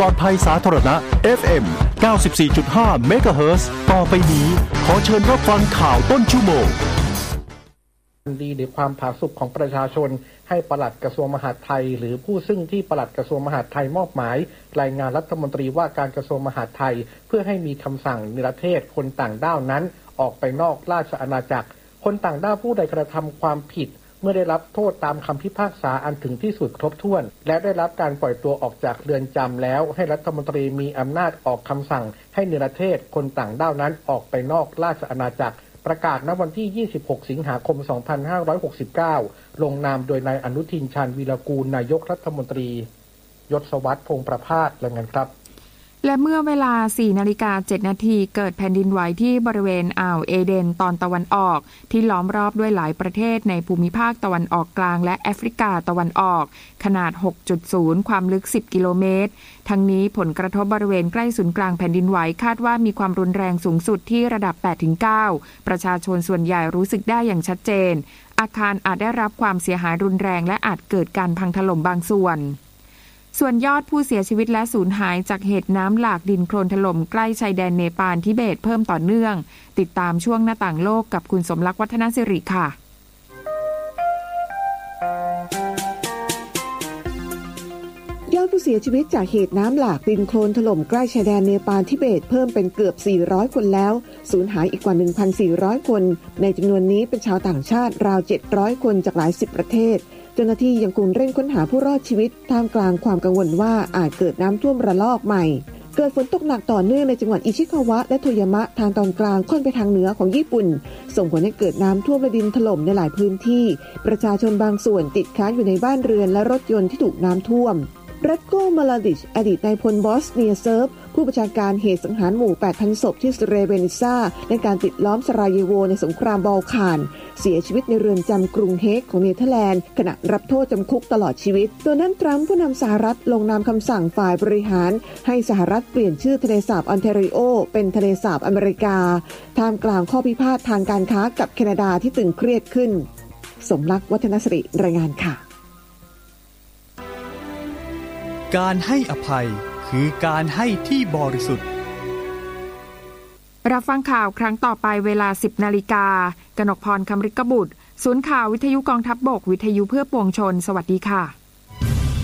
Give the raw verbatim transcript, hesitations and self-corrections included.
ปลอดภัยสาธารณะ เอฟ เอ็ม เก้าสิบสี่จุดห้า เมกะเฮิรตซ์ต่อไปนี้ขอเชิญรับฟังข่าวต้นชั่วโมงดีหรือความผาสุกของประชาชนให้ปลัดกระทรวงมหาดไทยหรือผู้ซึ่งที่ปลัดกระทรวงมหาดไทยมอบหมายรายงานรัฐมนตรีว่าการกระทรวงมหาดไทยเพื่อให้มีคำสั่งนิรเทศคนต่างด้าวนั้นออกไปนอกราชอาณาจักรคนต่างด้าวผู้ใดกระทำความผิดเมื่อได้รับโทษตามคำพิพากษาอันถึงที่สุดครบถ้วนและได้รับการปล่อยตัวออกจากเรือนจำแล้วให้รัฐมนตรีมีอำนาจออกคำสั่งให้นิรเทศคนต่างด้าวนั้นออกไปนอกราชอาณาจักรประกาศณวันที่ยี่สิบหกสิงหาคมสองพันห้าร้อยหกสิบเก้าลงนามโดยนายอนุทินชาญวีรกูลนายกรัฐมนตรียศวัฒน์พงษ์ประภาสรายงานครับและเมื่อเวลา สี่นาฬิกาเจ็ดนาทีเกิดแผ่นดินไหวที่บริเวณอ่าวเอเดนตอนตะวันออกที่ล้อมรอบด้วยหลายประเทศในภูมิภาคตะวันออกกลางและแอฟริกาตะวันออกขนาด หกจุดศูนย์ ความลึกสิบกิโลเมตรทั้งนี้ผลกระทบบริเวณใกล้ศูนย์กลางแผ่นดินไหวคาดว่ามีความรุนแรงสูงสุดที่ระดับ แปดถึงเก้า ประชาชนส่วนใหญ่รู้สึกได้อย่างชัดเจนอาคารอาจได้รับความเสียหายรุนแรงและอาจเกิดการพังถล่มบางส่วนส่วนยอดผู้เสียชีวิตและสูญหายจากเหตุน้ำหลากดินโคลนถล่มใกล้ชายแดนเนปาลทิเบตเพิ่มต่อเนื่องติดตามช่วงหน้าต่างโลกกับคุณสมรักษ์วัฒนสิริค่ะยอดผู้เสียชีวิตจากเหตุน้ำหลากดินโคลนถล่มใกล้ชายแดนเนปาลทิเบตเพิ่มเป็นเกือบสี่ร้อยคนแล้วสูญหายอีกกว่า หนึ่งพันสี่ร้อย คนในจำนวนนี้เป็นชาวต่างชาติราวเจ็ดร้อยคนจากหลายสิบประเทศเจ้าหน้าที่ยังคงเร่งค้นหาผู้รอดชีวิตท่ามกลางความกังวลว่าอาจเกิดน้ำท่วมระลอกใหม่เกิดฝนตกหนักต่อเนื่องในจังหวัดอิชิคาวะและโทยามะทางตอนกลางค่อนไปทางเหนือของญี่ปุ่นส่งผลให้เกิดน้ำท่วมและดินถล่มในหลายพื้นที่ประชาชนบางส่วนติดค้างอยู่ในบ้านเรือนและรถยนต์ที่ถูกน้ำท่วมรัตโก มาลาดิชอดีตนายพลบอสเนียเซิร์ฟผู้บัญชาการเหตุสังหารหมู่ แปดพัน ศพที่สเรเบนิซาในการปิดล้อมสราเยโวในสงครามบอลข่านเสียชีวิตในเรือนจำกรุงเฮกของเนเธอร์แลนด์ขณะรับโทษจำคุกตลอดชีวิตโดนัลด์ทรัมป์ผู้นำสหรัฐลงนามคำสั่งฝ่ายบริหารให้สหรัฐเปลี่ยนชื่อทะเลสาบออนแทรีโอเป็นทะเลสาบอเมริกาท่ามกลางข้อพิพาททางการค้ากับแคนาดาที่ตึงเครียดขึ้นสมรักษ์วัฒนสิริรายงานค่ะการให้อภัยคือการให้ที่บริสุทธิ์รับฟังข่าวครั้งต่อไปเวลา สิบนาฬิกากนกพร คำฤกบุตรศูนย์ข่าววิทยุกองทัพบกวิทยุเพื่อปวงชนสวัสดีค่ะ